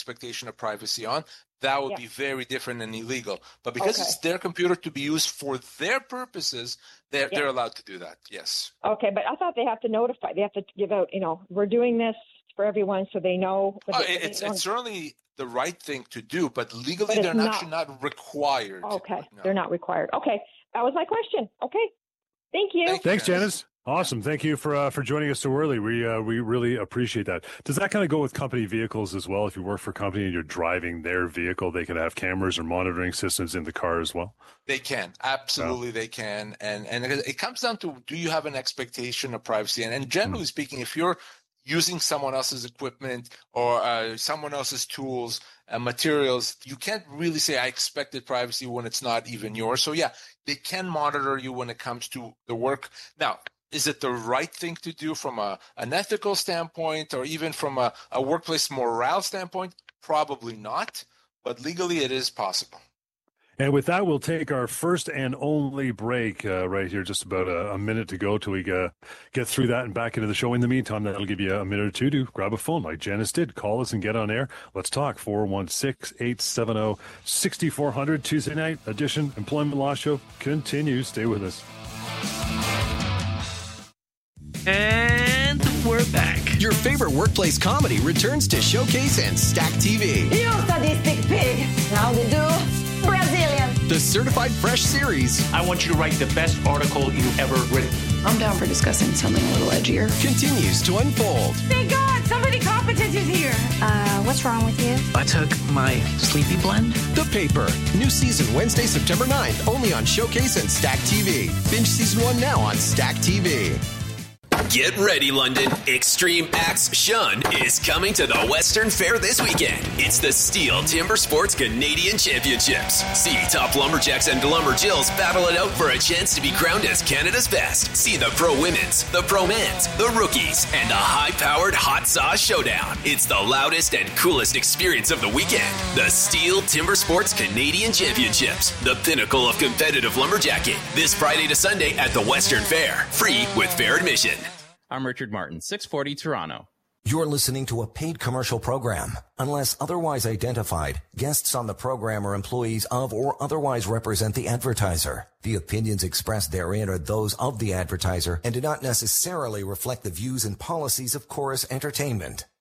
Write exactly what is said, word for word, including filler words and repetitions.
expectation of privacy on, that would yeah. be very different and illegal. But because okay. it's their computer to be used for their purposes, they're, yeah. they're allowed to do that, yes. Okay, but I thought they have to notify. They have to give out, you know, we're doing this for everyone so they know. Oh, they, it's, they it's certainly the right thing to do, but legally but they're not, actually not required. Okay, no. they're not required. Okay, that was my question. Okay, thank you. Thank Thanks, Janice. Awesome. Thank you for uh, for joining us so early. We uh, we really appreciate that. Does that kind of go with company vehicles as well? If you work for a company and you're driving their vehicle, they can have cameras or monitoring systems in the car as well? They can. Absolutely, oh. they can. And and it comes down to, do you have an expectation of privacy? And, and generally mm. speaking, if you're using someone else's equipment or uh, someone else's tools and materials, you can't really say, I expected privacy when it's not even yours. So, yeah, they can monitor you when it comes to the work. Now, is it the right thing to do from a, an ethical standpoint or even from a, a workplace morale standpoint? Probably not, but legally it is possible. And with that, we'll take our first and only break uh, right here, just about a, a minute to go till we uh, get through that and back into the show. In the meantime, that'll give you a minute or two to grab a phone like Janice did. Call us and get on air. Let's talk. four one six, eight seven zero, six four zero zero. Tuesday night edition Employment Law Show continues. Stay with us. And we're back. Your favorite workplace comedy returns to Showcase and Stack T V. You sadistic pig. How they do? Brazilian. The Certified Fresh series. I want you to write the best article you've ever written. I'm down for discussing something a little edgier. Continues to unfold. Thank God, somebody competent is here. Uh, what's wrong with you? I took my sleepy blend. The Paper. New season Wednesday, September ninth. Only on Showcase and Stack T V. Binge season one now on Stack T V. Get ready, London. Extreme Axe Shun is coming to the Western Fair this weekend. It's the Steel Timber Sports Canadian Championships. See top lumberjacks and lumberjills battle it out for a chance to be crowned as Canada's best. See the pro women's, the pro men's, the rookies, and the high-powered hot sauce showdown. It's the loudest and coolest experience of the weekend. The Steel Timber Sports Canadian Championships, the pinnacle of competitive lumberjacking. This Friday to Sunday at the Western Fair. Free with fair admission. I'm Richard Martin, six forty Toronto. You're listening to a paid commercial program. Unless otherwise identified, guests on the program are employees of or otherwise represent the advertiser. The opinions expressed therein are those of the advertiser and do not necessarily reflect the views and policies of Chorus Entertainment.